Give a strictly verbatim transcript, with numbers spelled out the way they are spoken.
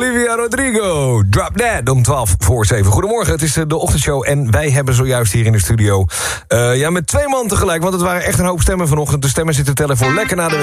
Olivia Rodrigo, Drop Dead om twaalf voor zeven. Goedemorgen, het is de ochtendshow en wij hebben zojuist hier in de studio... Uh, ja, met twee man tegelijk, want het waren echt een hoop stemmen vanochtend. De stemmen zitten tellen voor Lekker na de